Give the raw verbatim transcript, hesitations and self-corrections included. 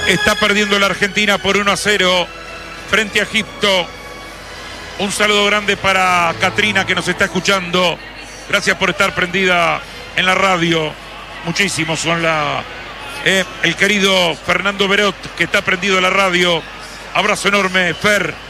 Está perdiendo la Argentina por uno a cero frente a Egipto. Un saludo grande para Katrina, que nos está escuchando. Gracias por estar prendida en la radio. Muchísimos son la... Eh, el querido Fernando Berot, que está prendido en la radio. Abrazo enorme, Fer.